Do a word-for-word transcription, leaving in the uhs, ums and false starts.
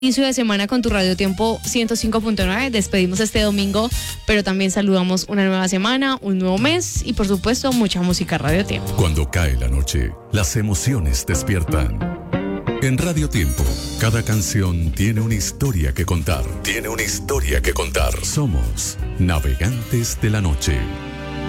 Inicio de semana con tu Radio Tiempo ciento cinco punto nueve. Despedimos este domingo, pero también saludamos una nueva semana, un nuevo mes y por supuesto mucha música Radio Tiempo. Cuando cae la noche, las emociones despiertan. En Radio Tiempo, cada canción tiene una historia que contar. Tiene una historia que contar. Somos Navegantes de la Noche.